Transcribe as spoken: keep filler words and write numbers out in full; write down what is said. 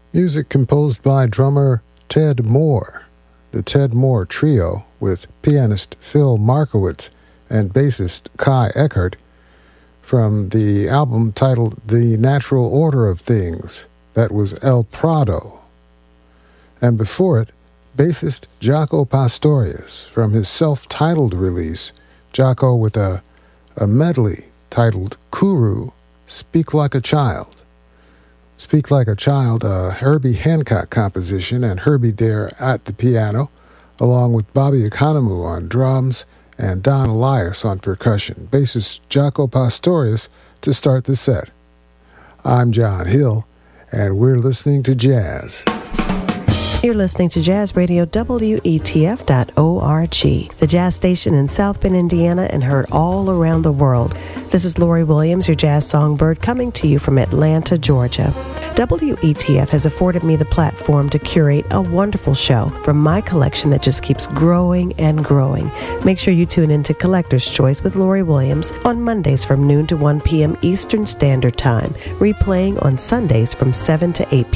Music composed by drummer Ted Moore, the Ted Moore Trio, with pianist Phil Markowitz and bassist Kai Eckert, from the album titled The Natural Order of Things. That was El Prado. And before it, bassist Jaco Pastorius, from his self-titled release, Jaco with a, a medley titled Kuru, Speak Like a Child. Speak Like a Child, a Herbie Hancock composition, and Herbie Dare at the piano, along with Bobby Economou on drums and Don Elias on percussion. Bassist Jaco Pastorius to start the set. I'm John Hill, and we're listening to jazz. You're listening to Jazz Radio W E T F dot org, the jazz station in South Bend, Indiana, and heard all around the world. This is Lori Williams, your jazz songbird, coming to you from Atlanta, Georgia. W E T F has afforded me the platform to curate a wonderful show from my collection that just keeps growing and growing. Make sure you tune in to Collector's Choice with Lori Williams on Mondays from noon to one p.m. Eastern Standard Time, replaying on Sundays from seven to eight p.m.